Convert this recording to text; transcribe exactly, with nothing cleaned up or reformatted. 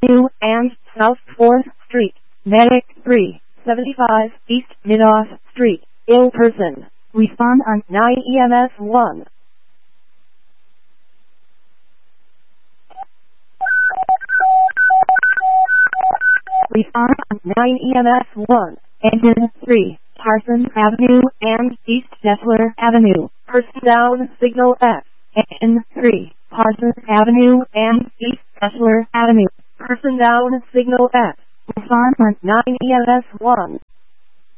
Avenue and South fourth Street. Medic three seventy-five East Midoff Street. Ill person. Respond on nine E M S one. Respond on nine E M S one. Engine three. Parsons Avenue and East Dessler Avenue. Person down signal X. Engine three. Parsons Avenue and East Dessler Avenue. Person down signal X. Respond on nine E M S one.